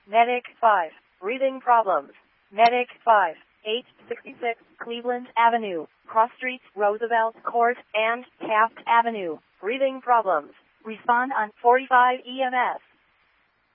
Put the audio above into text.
Medic 5, breathing problems. Medic 5, 866 Cleveland Avenue, Cross Street, Roosevelt Court, and Taft Avenue, breathing problems. Respond on 45 EMS.